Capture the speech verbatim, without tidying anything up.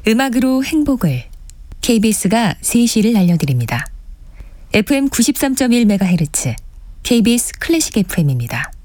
음악으로 행복을 케이비에스가 세 시를 알려드립니다. 에프엠 구십삼 점 일 메가헤르츠 케이비에스 클래식 에프엠입니다.